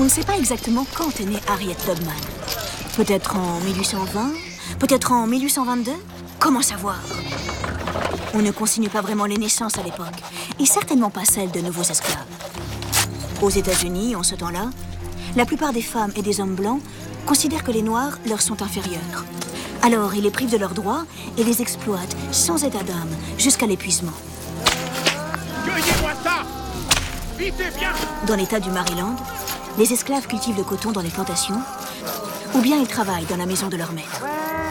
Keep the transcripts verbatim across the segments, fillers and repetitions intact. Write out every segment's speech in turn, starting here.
On ne sait pas exactement quand est né Harriet Tubman. Peut-être en mille huit cent vingt, peut-être en mille huit cent vingt-deux. Comment savoir? On ne consigne pas vraiment les naissances à l'époque, et certainement pas celles de nouveaux esclaves. Aux États-Unis, en ce temps-là, la plupart des femmes et des hommes blancs considèrent que les Noirs leur sont inférieurs. Alors, ils les privent de leurs droits et les exploitent sans état d'âme jusqu'à l'épuisement. Cueillez-moi ça! Vite et bien! Dans l'État du Maryland, les esclaves cultivent le coton dans les plantations, ou bien ils travaillent dans la maison de leur maître.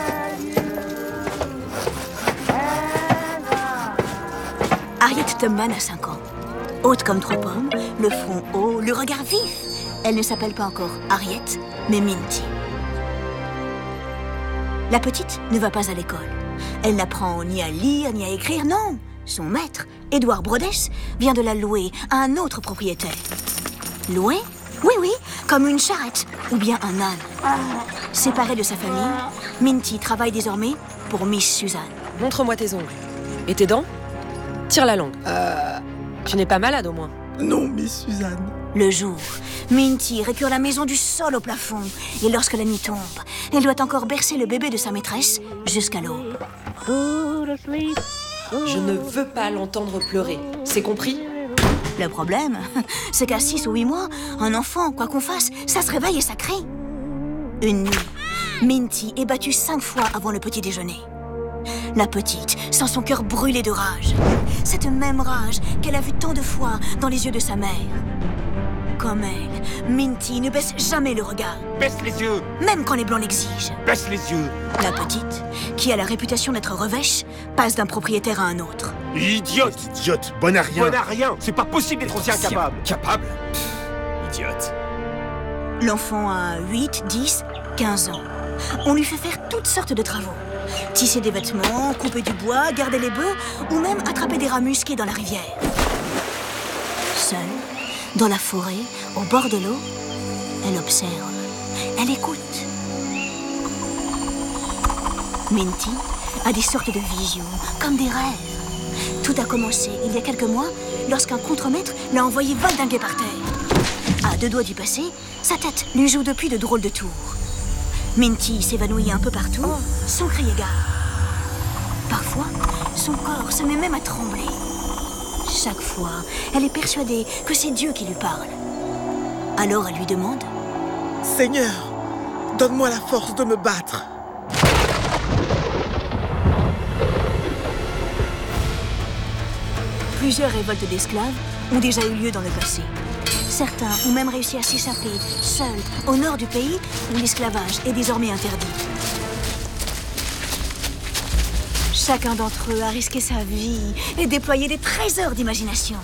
Harriet Tubman a cinq ans. Haute comme trois pommes, le front haut, le regard vif. Elle ne s'appelle pas encore Harriet, mais Minty. La petite ne va pas à l'école. Elle n'apprend ni à lire, ni à écrire, non. Son maître, Edward Brodess, vient de la louer à un autre propriétaire. Louer? Oui, oui, comme une charrette ou bien un âne. Séparée de sa famille, Minty travaille désormais pour Miss Suzanne. Montre-moi tes ongles. Et tes dents? Tire la langue. Euh... Tu n'es pas malade au moins? Non, Miss Suzanne. Le jour, Minty récure la maison du sol au plafond. Et lorsque la nuit tombe, elle doit encore bercer le bébé de sa maîtresse jusqu'à l'aube. Je ne veux pas l'entendre pleurer. C'est compris? Le problème, c'est qu'à six ou huit mois, un enfant, quoi qu'on fasse, ça se réveille et ça crie. Une nuit, Minty est battue cinq fois avant le petit déjeuner. La petite sent son cœur brûler de rage. Cette même rage qu'elle a vue tant de fois dans les yeux de sa mère. Comme elle, Minty ne baisse jamais le regard. Baisse les yeux! Même quand les blancs l'exigent. Baisse les yeux! La petite, qui a la réputation d'être revêche, passe d'un propriétaire à un autre. Idiote! Idiote, bonne à rien. Bonne à rien! C'est pas possible d'être aussi incapable! Capable? Pff, idiote. L'enfant a huit, dix, quinze ans. On lui fait faire toutes sortes de travaux. Tisser des vêtements, couper du bois, garder les bœufs, ou même attraper des rats musqués dans la rivière. Seule, dans la forêt, au bord de l'eau, elle observe, elle écoute. Minty a des sortes de visions, comme des rêves. Tout a commencé il y a quelques mois, lorsqu'un contremaître l'a envoyé valdinguer par terre. À deux doigts du passé, sa tête lui joue depuis de drôles de tours. Minty s'évanouit un peu partout, sans crier gare. Parfois, son corps se met même à trembler. Chaque fois, elle est persuadée que c'est Dieu qui lui parle. Alors elle lui demande: Seigneur, donne-moi la force de me battre. Plusieurs révoltes d'esclaves ont déjà eu lieu dans le passé. Certains ont même réussi à s'échapper, seuls, au nord du pays, où l'esclavage est désormais interdit. Chacun d'entre eux a risqué sa vie et déployé des trésors d'imagination.